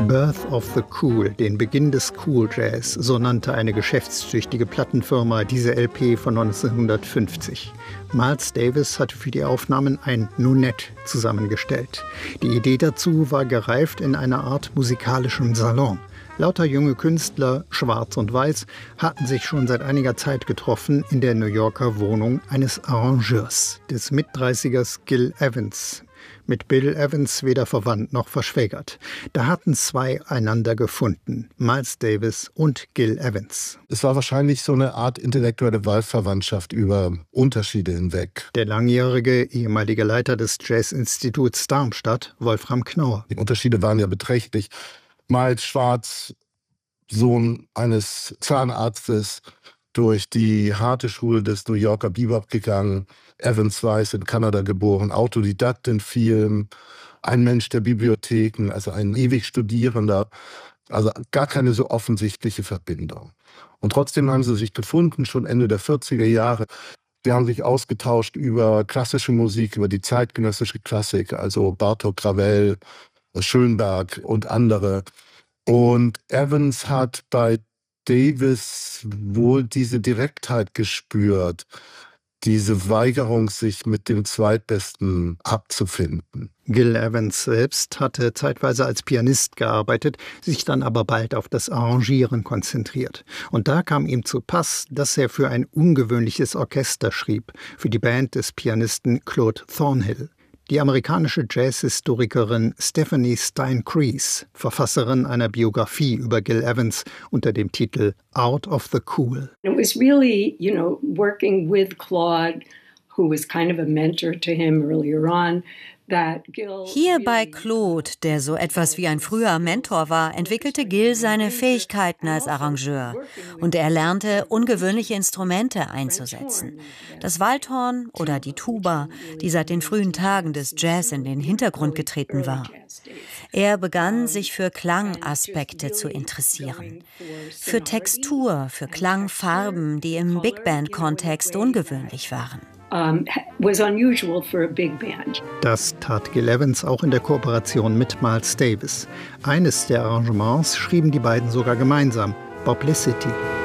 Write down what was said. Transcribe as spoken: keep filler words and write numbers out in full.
Birth of the Cool, den Beginn des Cool Jazz, so nannte eine geschäftstüchtige Plattenfirma diese L P von neunzehnhundertfünfzig. Miles Davis hatte für die Aufnahmen ein Nounette zusammengestellt. Die Idee dazu war gereift in einer Art musikalischem Salon. Lauter junge Künstler, schwarz und weiß, hatten sich schon seit einiger Zeit getroffen in der New Yorker Wohnung eines Arrangeurs, des Mitdreißigers Gil Evans. Mit Bill Evans weder verwandt noch verschwägert. Da hatten zwei einander gefunden, Miles Davis und Gil Evans. Es war wahrscheinlich so eine Art intellektuelle Wahlverwandtschaft über Unterschiede hinweg. Der langjährige ehemalige Leiter des Jazzinstituts Darmstadt, Wolfram Knauer. Die Unterschiede waren ja beträchtlich. Miles Schwarz, Sohn eines Zahnarztes, durch die harte Schule des New Yorker Bebop gegangen. Evans Weiß in Kanada geboren, Autodidakt in Film, ein Mensch der Bibliotheken, also ein ewig Studierender. Also gar keine so offensichtliche Verbindung. Und trotzdem haben sie sich gefunden, schon Ende der vierziger Jahre. Sie haben sich ausgetauscht über klassische Musik, über die zeitgenössische Klassik, also Bartók, Ravel, Schönberg und andere. Und Evans hat bei Davis wohl diese Direktheit gespürt, diese Weigerung, sich mit dem Zweitbesten abzufinden. Gil Evans selbst hatte zeitweise als Pianist gearbeitet, sich dann aber bald auf das Arrangieren konzentriert. Und da kam ihm zu Pass, dass er für ein ungewöhnliches Orchester schrieb, für die Band des Pianisten Claude Thornhill. Die amerikanische Jazzhistorikerin Stephanie Stein-Creese, Verfasserin einer Biografie über Gil Evans unter dem Titel Out of the Cool. It was really, you know, working with Claude, who was kind of a mentor to him earlier on. Hier bei Claude, der so etwas wie ein früher Mentor war, entwickelte Gil seine Fähigkeiten als Arrangeur. Und er lernte, ungewöhnliche Instrumente einzusetzen. Das Waldhorn oder die Tuba, die seit den frühen Tagen des Jazz in den Hintergrund getreten war. Er begann, sich für Klangaspekte zu interessieren. Für Textur, für Klangfarben, die im Big Band-Kontext ungewöhnlich waren. Um, was unusual for a big band. Das tat Gil Evans auch in der Kooperation mit Miles Davis. Eines der Arrangements schrieben die beiden sogar gemeinsam, Boblicity.